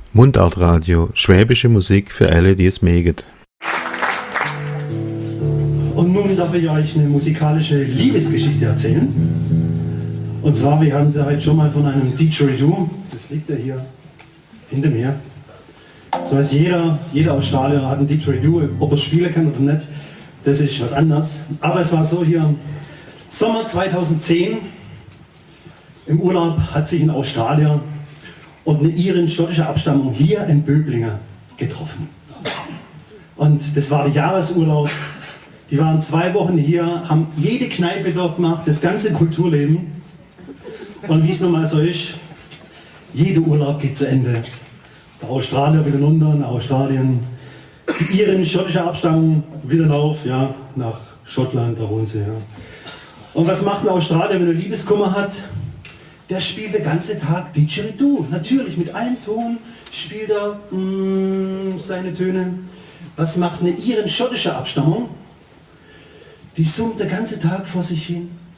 Mundartradio, schwäbische Musik für alle, die es mögen. Und nun darf ich euch eine musikalische Liebesgeschichte erzählen. Und zwar, wir haben sie heute schon mal von einem Didgeridoo, das liegt ja hier hinter mir. Das weiß jeder Australier hat ein Didgeridoo, ob er es spielen kann oder nicht, das ist was anderes. Aber es war so hier, Sommer 2010, im Urlaub hat sich ein Australier und eine Irin schottischer Abstammung hier in Böblinger getroffen. Und das war der Jahresurlaub. Die waren 2 Wochen hier, haben jede Kneipe dort gemacht, das ganze Kulturleben. Und wie es nun mal so ist, jeder Urlaub geht zu Ende. Der Australier wieder runter nach Australien. Die Iren schottischer Abstammung wieder rauf, ja, nach Schottland, da wohnen sie. Ja. Und was macht ein Australier, wenn er Liebeskummer hat? Der spielt den ganzen Tag Didgeridoo. Natürlich, mit einem Ton spielt er seine Töne. Was macht eine Iren schottischer Abstammung? Die summt den ganzen Tag vor sich hin.